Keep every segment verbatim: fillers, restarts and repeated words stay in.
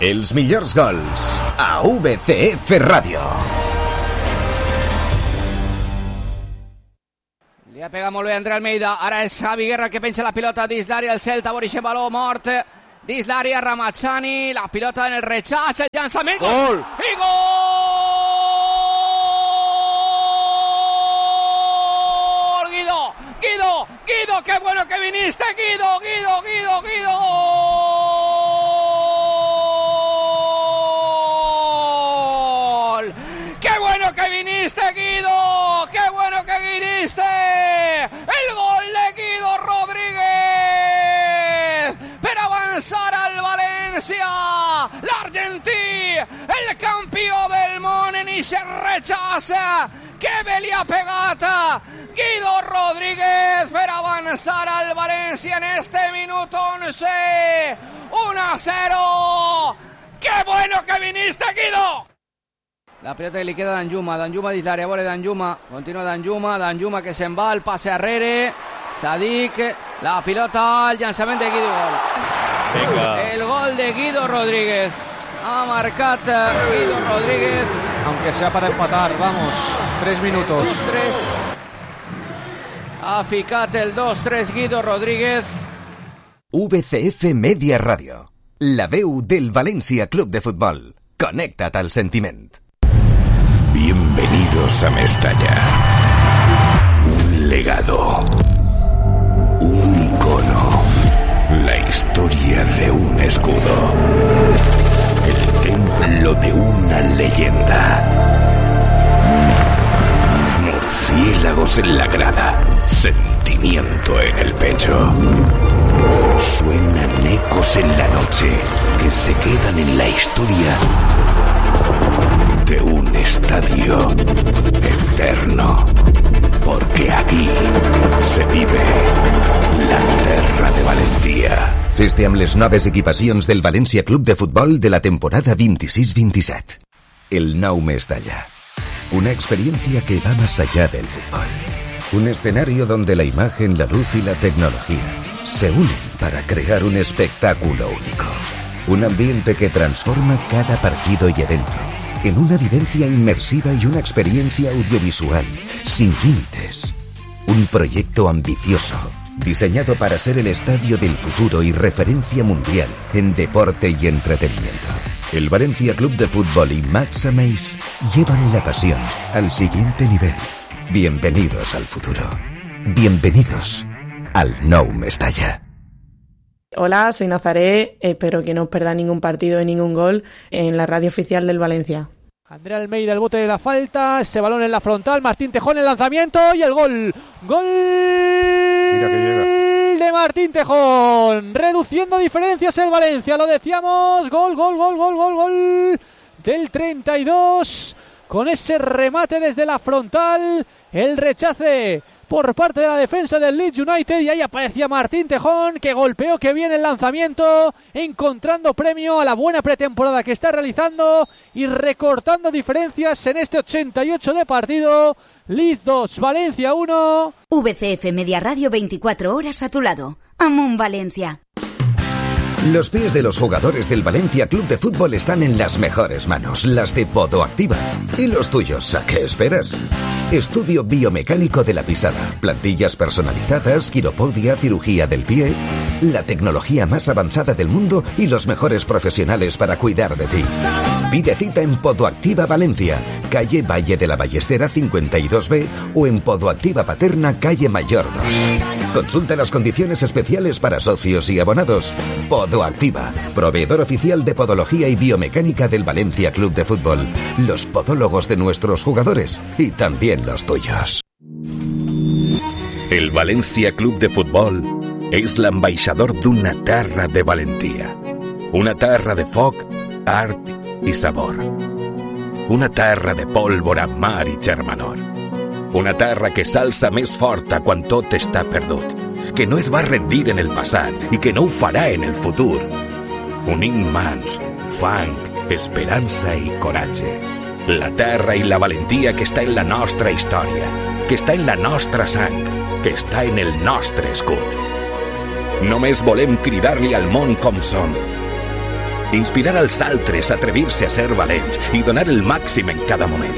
Els millors gols a V C F Ràdio. Li ha pegat molt bé André Almeida. Ara és Javi Guerra que penja la pilota dins l'àrea. El Celta Borixen baló mort dins l'àrea. Ramazzani, la pilota en el rechaç, el llançament, gol i gol. Guido, Guido, Guido, qué bueno que viniste, Guido, Guido, Guido, Guido. ¡Qué bueno que viniste, Guido! ¡Qué bueno que viniste! El gol de Guido Rodríguez per avançar al València, l'argentí, el campió del món en ixe rechaç. Que bé li ha pegat Guido Rodríguez per avançar al València en este minuto once. uno a cero. ¡Qué bueno que viniste, Guido! La pelota que li queda a Danjuma, Danjuma dins l'àrea, vora Danjuma, continua Danjuma, Danjuma que se'n va, el passe arrere, Sadik, la pilota, el llançament de Guido, gol. Venga. El gol de Guido Rodríguez, ha marcat Guido Rodríguez. Aunque sea para empatar, vamos, tres minutos. dos tres, ha ficat el dos tres Guido Rodríguez. V C F Media Ràdio, la veu del València Club de Futbol. Connecta't al sentiment. Bienvenidos a Mestalla. Un legado. Un icono. La historia de un escudo. El templo de una leyenda. Murciélagos en la grada. Sentimiento en el pecho. Suenan ecos en la noche que se quedan en la historia de un estadio eterno, porque aquí se vive la terra de Valentía. Fes-te amb les noves equipacions del València Club de Futbol de la temporada veintiséis veintisiete. El nou Mestalla. Una experiencia que va más allá del fútbol. Un escenario donde la imagen, la luz y la tecnología se unen para crear un espectáculo único. Un ambiente que transforma cada partido y evento en una vivencia inmersiva y una experiencia audiovisual sin límites. Un proyecto ambicioso, diseñado para ser el estadio del futuro y referencia mundial en deporte y entretenimiento. El Valencia Club de Fútbol y Max Ameis llevan la pasión al siguiente nivel. Bienvenidos al futuro. Bienvenidos al Nou Mestalla. Hola, soy Nazaré, espero que no os perdáis ningún partido y ningún gol en la radio oficial del Valencia. André Almeida, el bote de la falta, ese balón en la frontal, Martín Tejón el lanzamiento y el gol. ¡Gol! Mira que llega. De Martín Tejón, reduciendo diferencias el Valencia, lo decíamos, gol, gol, gol, gol, gol, gol del treinta y dos, con ese remate desde la frontal, el rechace por parte de la defensa del Leeds United, y ahí aparecía Martín Tejón, que golpeó que viene el lanzamiento, encontrando premio a la buena pretemporada que está realizando y recortando diferencias en este ochenta y ocho de partido. Leeds dos, Valencia uno. V C F Media Radio, veinticuatro horas a tu lado. Amun Valencia. Los pies de los jugadores del Valencia Club de Fútbol están en las mejores manos, las de Podoactiva. ¿Y los tuyos? ¿A qué esperas? Estudio biomecánico de la pisada, plantillas personalizadas, quiropodia, cirugía del pie, la tecnología más avanzada del mundo y los mejores profesionales para cuidar de ti. Pide cita en Podoactiva Valencia, calle Valle de la Ballestera cincuenta y dos B o en Podoactiva Paterna, calle Mayor dos. Consulta las condiciones especiales para socios y abonados. Podoactiva, proveedor oficial de podología y biomecánica del Valencia Club de Fútbol. Los podólogos de nuestros jugadores y también los tuyos. El Valencia Club de Futbol és l'ambaixador d'una terra de valentia. Una terra de foc, art i sabor. Una terra de pólvora, mar i germanor. Una terra que s'alça més forta quan tot està perdut, que no es va rendir en el passat i que no ho farà en el futur. Unint mans, fang, esperança i coratge. La terra i la valentia que està en la nostra història, que està en la nostra sang, que està en el nostre escut. Només volem cridar-li al món com som. Inspirar als altres a atrevir-se a ser valents i donar el màxim en cada moment.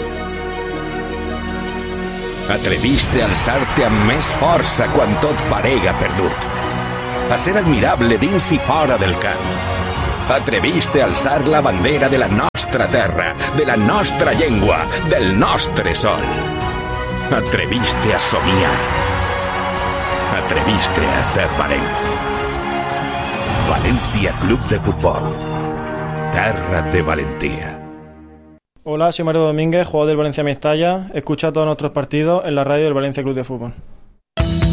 Atreviste a alçar-te amb més força quan tot parega perdut. A ser admirable dins i fora del camp. Atreviste a alçar la bandera de la nostra terra, de la nostra llengua, del nostre sol. Atreviste a somiar. Atreviste a ser valent. Valencia Club de Fútbol. Terra de valentía. Hola, soy Mario Domínguez, jugador del Valencia Mestalla. Escucha todos nuestros partidos en la radio del Valencia Club de Fútbol.